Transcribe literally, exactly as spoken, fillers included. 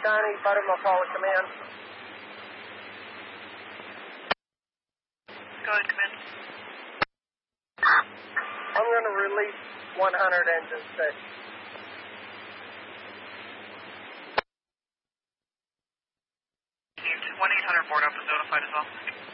Johnny, Buttermilk Hall with command. Go ahead, command. I'm going to release one hundred engine six. one eight hundred board up is notified as well.